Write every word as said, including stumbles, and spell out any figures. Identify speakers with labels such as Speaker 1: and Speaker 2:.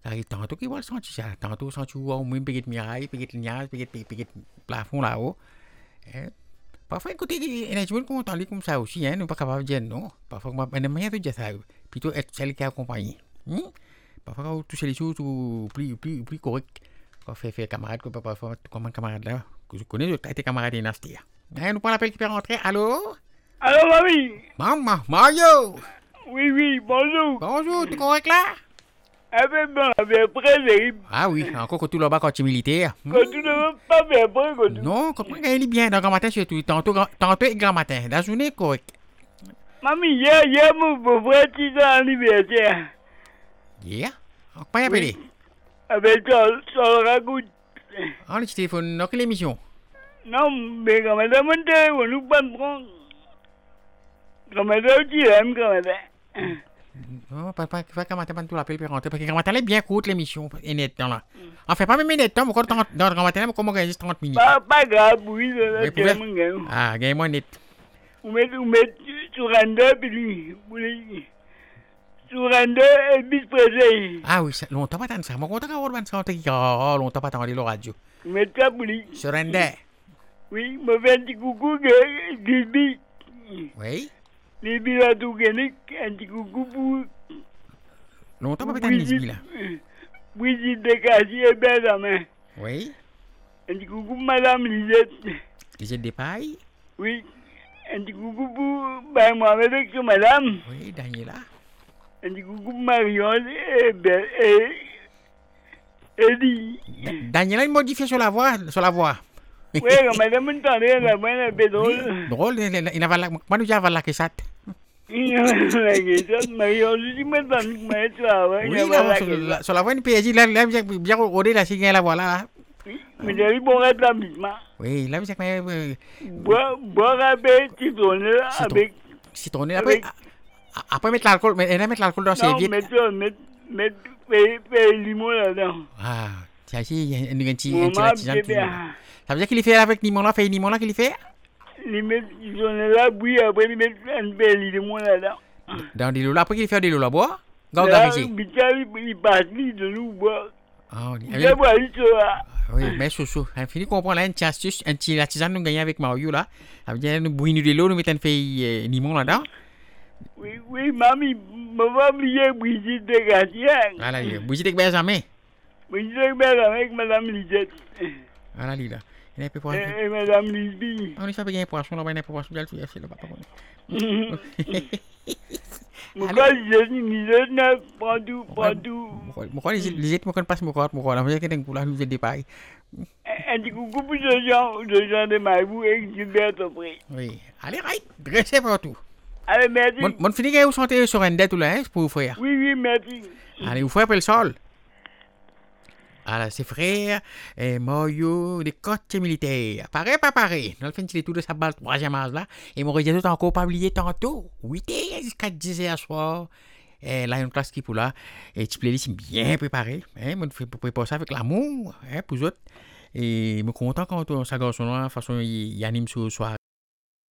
Speaker 1: Car tantôt qui va le sentir ça, tantôt sentir au moins petite miraille, petite lignage, petite petite plafond là-haut. Hein? Parfois écoutez, il y a des gens qui ont comme ça aussi, hein, nous pas capable de dire non. Parfois on n'a rien de dire ça, plutôt être celle qui accompagne. Hein? Parfois quand toucher les choses plus plus plus correct, quand fait faire camarade que parfois comme un camarade là, que je connais, je traite camarade nasty. Hein, nous prenons l'appel qui peut rentrer. Allô?
Speaker 2: Allô, mamie?
Speaker 1: Maman, Mario!
Speaker 2: Oui, oui, bonjour.
Speaker 1: Bonjour, tu es correct là?
Speaker 2: Eh bien, bon, bien près, c'est...
Speaker 1: Ah oui, encore que tout là-bas quand tu es militaire.
Speaker 2: Quand tu ne veux pas bien près, quand tu...
Speaker 1: Non, quand tu es bien dans le grand matin surtout, tantôt, tantôt et grand matin, dans la journée correct.
Speaker 2: Mamie, hier, hier, mon beau-frère, tu es en anniversaire.
Speaker 1: Yeah? Pas y appeler?
Speaker 2: Avec toi, ça le raconte.
Speaker 1: Ah, le téléphone, dans quelle émission?
Speaker 2: Non, mais quand même, mon téléphone, nous pas de prendre. Quand même, tu aimes, quand même.
Speaker 1: Non, pas pas pas quand matin pas tout l'appel pour rentrer parce que quand matin elle est bien courte l'émission est net dans là. En fait pas même net temps encore dans dans quand matin comme organise trente minutes.
Speaker 2: Pas pas grave, oui, là, tu aimes.
Speaker 1: Ah, gagne moi net.
Speaker 2: Vous mettez vous mettez sur un deux puis vous sur un deux et bis présé.
Speaker 1: Ah oui, longtemps pas tant ça. Moi content qu'on va ça qui oh longtemps pas entendu la radio.
Speaker 2: Vous mettez ça pour lui.
Speaker 1: Sur un deux.
Speaker 2: Oui, me fait un petit coucou que Gilby.
Speaker 1: Oui.
Speaker 2: Les bilans tout gagné, un petit coucou pour...
Speaker 1: Longtemps pas péter les bilans.
Speaker 2: Brigitte de Cassier et Benjamin.
Speaker 1: Oui.
Speaker 2: Un petit coucou pour Madame Lisette.
Speaker 1: Lisette Despailles.
Speaker 2: Oui. Un petit coucou pour ben, Mohamed avec Madame.
Speaker 1: Oui, Daniela.
Speaker 2: Un petit coucou pour Marion et Ben... et... Eddie.
Speaker 1: Daniela, il modifie sur la voix, sur la voix.
Speaker 2: Oui, quand madame entendait la voix, elle est drôle.
Speaker 1: Drôle, il n'a pas la... Moi, nous avons la cassette.
Speaker 2: Il n'a pas la cassette, Marion, je dis maintenant que je travaille.
Speaker 1: Oui, sur la voix, une P S J, là, là, bien rodé, là, c'est bien la voix, là.
Speaker 2: Oui, mais j'ai eu bon rétablissement.
Speaker 1: Oui, là, c'est que...
Speaker 2: Boire, boire avec citronné, avec...
Speaker 1: Citronné, après... Après, mettre l'alcool, mettre l'alcool dans ses vies.
Speaker 2: Non, mettre, mettre, mettre, mettre limon là-dedans.
Speaker 1: Ah, c'est ainsi, il y a une
Speaker 2: tisane.
Speaker 1: Ça veut dire qu'il fait avec limon là, fait limon là qu'il fait?
Speaker 2: Il met citronné là, oui, après il met un peu limon là-dedans.
Speaker 1: Dans des lots là, après qu'il fait des lots là, boire?
Speaker 2: Là, il passe de nous boire.
Speaker 1: Ah,
Speaker 2: il va boire ça.
Speaker 1: Oui, mais chouchou, il finit comprendre là, une petite astuce, un petit tisane nous gagnons avec Mario là. Ça veut dire nous bouillons de l'eau, nous mettons un peu limon là-dedans.
Speaker 2: Oui, oui, mamie, je vais oublier Brigitte de Cassier.
Speaker 1: Voilà, Brigitte de Benjamin.
Speaker 2: Brigitte de Benjamin avec Madame Lisette.
Speaker 1: Voilà, là. Il
Speaker 2: est poisson. Et Madame Lisby.
Speaker 1: On est fait bien poisson là-bas, il y a un poisson, il y a le là, papa.
Speaker 2: Pourquoi Lisette, Lisette n'a pas tout, pas tout.
Speaker 1: Pourquoi Lisette ne connaît pas ce mot, pourquoi là, vous avez qu'un coup là, nous êtes des pailles.
Speaker 2: Un petit coucou pour ce genre, ce genre de Maïbou et Gilbert Aupré.
Speaker 1: Oui, allez, right, dressez pour tout.
Speaker 2: Allez, merci.
Speaker 1: Mon, mon fini que vous sentez sur un dette ou là, pour vous frère.
Speaker 2: Oui, oui, merci.
Speaker 1: Allez, vous frère pour le sol. Alors, c'est frère, et Mario, des côtes militaires. Pareil, pas pareil. Nous avons fait le tour de sa balle, troisième âge là. Et mon résultat encore pas oublié tantôt. huit heures jusqu'à dix heures soir. Et là, une classe qui pour là. Et tu playlist bien préparé. Hein, moi, je prépare ça avec l'amour, hein, pour eux autres. Et je suis content quand ça garçon là, de toute façon, il anime sur le soir.